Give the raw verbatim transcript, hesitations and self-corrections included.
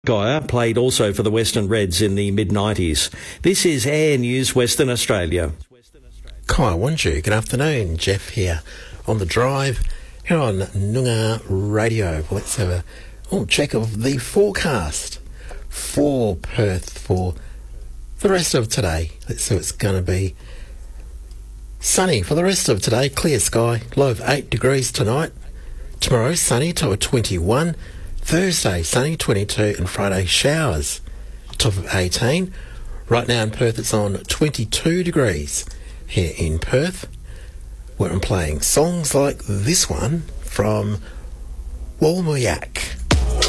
Guyer played also for the Western Reds in the mid nineties. This is Air News Western Australia. Kai Wanju, good afternoon. Jeff here on the drive here on Noongar Radio. Well, let's have a oh, check of the forecast for Perth for the rest of today. Let's see what it's going to be. Sunny for the rest of today, clear sky, low of eight degrees tonight. Tomorrow, sunny, top of twenty-one. Thursday, sunny, twenty-two, and Friday, showers, top of eighteen. Right now in Perth, it's on twenty-two degrees here in Perth, where I'm playing songs like this one from Walmuyak.